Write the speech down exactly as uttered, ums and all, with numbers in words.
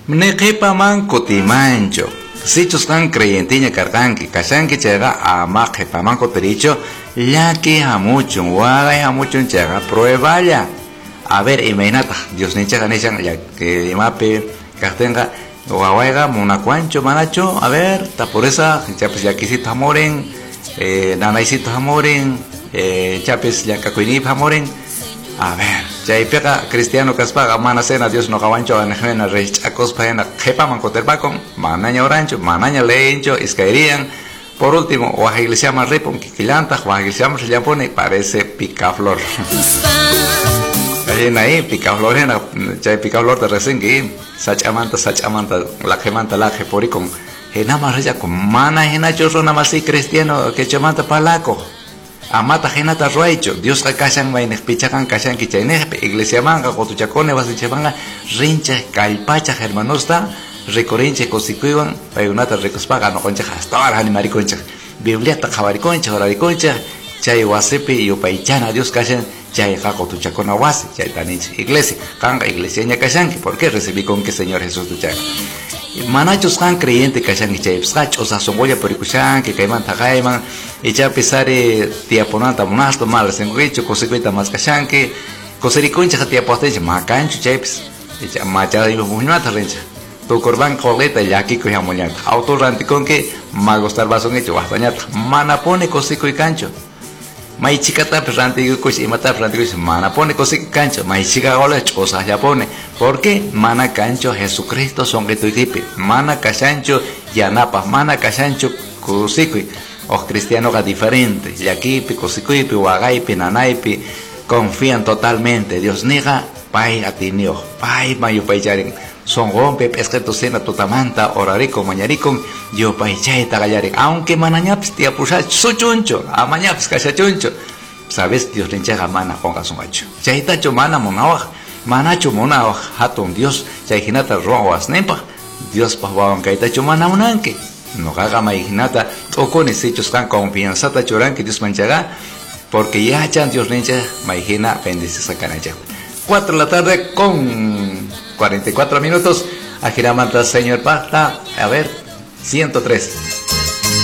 Neqipa man kutimancho. Si chuskan creyentiña karkanki, kashanki chega ama jepa man kotericho, laki hamuchun, wagay hamuchun chega, prueballa. A ver, imagínate, Dios ni chega nishan, ya que imape, kartenga, wawaiga, munacuancho, manacho, a ver, ta por esa, ya pues ya quisito amoren, eh, nanaisito amoren, eh, ya pues ya cacuinip amoren. A ver, ya y pega cristiano caspaga mana cena Dios no cabancho anjena rech acos paena jepa man coterbacon manaña orancho manaña leencho iscaerían por último o a iglesia más repon que quilanta o a iglesia más ya pone parece picaflor ahí ahí picaflor en ya picaflor de recién que sachamanta sachamanta la gemanta la jepori con ena más ya con mana ena chorro nada más cristiano que chamanta palaco amata genata roicho Dios ka kashan maines pichakan kashan kichaine iglesia manga gotuchakone wasichemanga rincha kalpacha hermanosta recorinche cosikuiwan payunata recospaga no concha hasta ahora ni mariconcha biblia ta khabariconcha horariconcha chay wasipi yo paichana Dios kashan chay ka gotuchakona wasi chay tanich iglesia kanga iglesia nya kashan ¿por qué recibí con que Señor Jesús tu chay manachos kan creyente kashan chay psach o sea somoya perikushan que kaiman tagaiman y ya pesare tia ponanta monasto mal senguecho consecuenta más kashan que cosericoncha tia poste macancho chaips ya macha y muñata rencha tu corban coleta ya que coja moñata auto ranticon que magostar vason hecho bastañata mana pone cosico y cancho mai chicata rantigo coche y mata rantigo mana pone cosico y cancho mai chica gola chosa ya pone porque mana cancho Jesucristo son que tu tipe mana cachancho yanapa mana cachancho cosico o cristianos diferentes y aquí picosicuipi wagaipi nanaipi confían totalmente Dios niega pai atinio pai mayo paicharin son rompe pesqueto cena totamanta orarico mañarico yo paichai tagallarin aunque manañaps tia pusa su chuncho amañaps cachachuncho sabes Dios le enchaga mana ponga su macho chaitacho mana monawaj manacho monawaj hatun Dios chaihinata roas nempa Dios pahuawan kaitacho mana monanque no haga maijinata o con hechos tan confianza ta choran que Dios manchaga porque ya chan Dios ninja maijina bendice esa canacha cuatro de la tarde con cuarenta y cuatro minutos a giramanta señor pasta a ver ciento tres